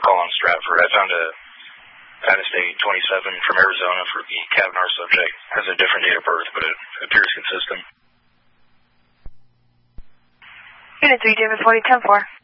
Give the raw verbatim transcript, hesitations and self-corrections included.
call on Stratford. I found a Dynasty twenty-seven from Arizona for the Kavanaugh subject. Has a different date of birth, but it appears consistent. Unit three, David forty, ten four.